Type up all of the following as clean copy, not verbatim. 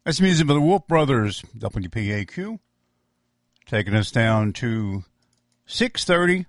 That's the music of the Wolf Brothers, WPAQ, taking us down to 6:30,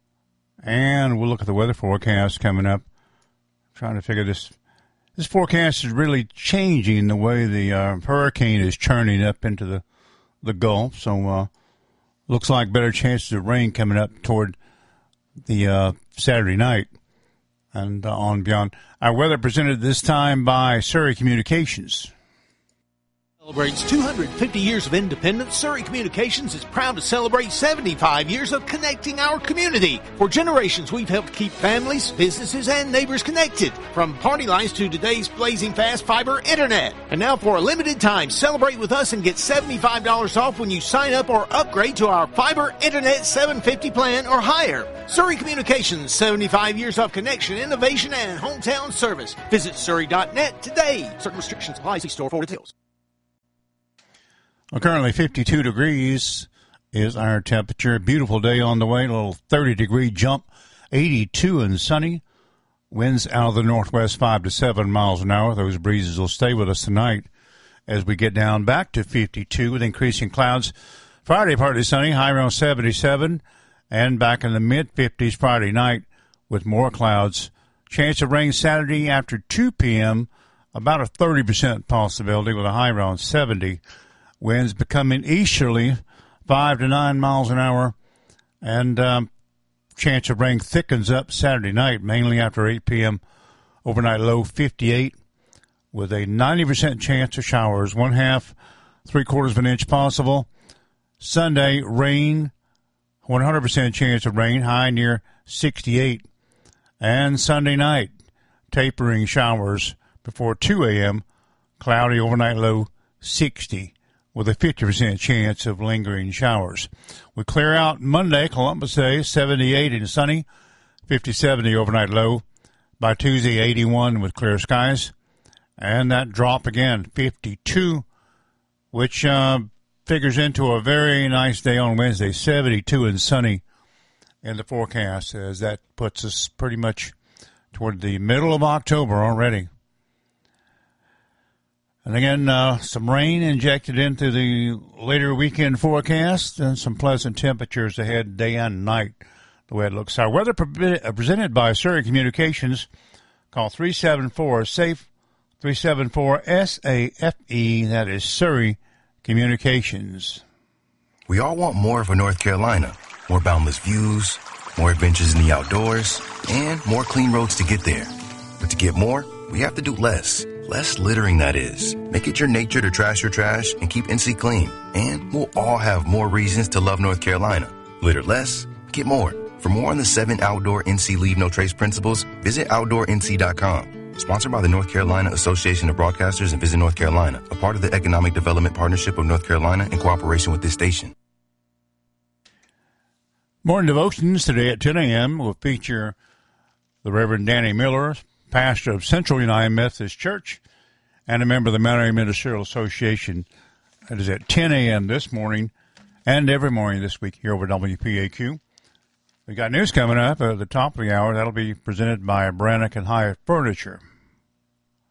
and we'll look at the weather forecast coming up. Trying to figure this forecast is really changing the way the hurricane is churning up into the Gulf, so looks like better chances of rain coming up toward the Saturday night and on beyond. Our weather presented this time by Surrey Communications. Celebrates 250 years of independence, Surrey Communications is proud to celebrate 75 years of connecting our community. For generations, we've helped keep families, businesses, and neighbors connected. From party lines to today's blazing fast fiber internet. And now for a limited time, celebrate with us and get $75 off when you sign up or upgrade to our fiber internet 750 plan or higher. Surrey Communications, 75 years of connection, innovation, and hometown service. Visit surrey.net today. Certain restrictions apply. See store for details. Well, currently 52 degrees is our temperature. Beautiful day on the way. A little 30-degree jump. 82 and sunny. Winds out of the northwest 5 to 7 miles an hour. Those breezes will stay with us tonight as we get down back to 52 with increasing clouds. Friday, partly sunny, high around 77. And back in the mid-50s Friday night with more clouds. Chance of rain Saturday after 2 p.m. About a 30% possibility with a high around 70. Winds becoming easterly, 5 to 9 miles an hour, and chance of rain thickens up Saturday night, mainly after 8 p.m. Overnight low 58, with a 90% chance of showers, 1/2, 3/4 of an inch possible. Sunday, rain, 100% chance of rain, high near 68. And Sunday night, tapering showers before 2 a.m., cloudy overnight low 60. With a 50% chance of lingering showers. We clear out Monday, Columbus Day, 78 and sunny, 57 the overnight low. By Tuesday, 81 with clear skies. And that drop again, 52, which figures into a very nice day on Wednesday, 72 and sunny in the forecast, as that puts us pretty much toward the middle of October already. And again, some rain injected into the later weekend forecast and some pleasant temperatures ahead day and night, the way it looks. Our weather presented by Surrey Communications. Call 374-SAFE, 374-SAFE. That is Surrey Communications. We all want more for North Carolina. More boundless views, more adventures in the outdoors, and more clean roads to get there. But to get more, we have to do less. Less littering, that is. Make it your nature to trash your trash and keep NC clean. And we'll all have more reasons to love North Carolina. Litter less, get more. For more on the 7 outdoor NC Leave No Trace principles, visit OutdoorNC.com. Sponsored by the North Carolina Association of Broadcasters and Visit North Carolina, a part of the Economic Development Partnership of North Carolina in cooperation with this station. Morning devotions today at 10 a.m. will feature the Reverend Danny Miller, pastor of Central United Methodist Church and a member of the Mount Airy Ministerial Association. That is at 10 a.m. this morning and every morning this week here over WPAQ. We got news coming up at the top of the hour. That'll be presented by Brannock and Hyatt Furniture.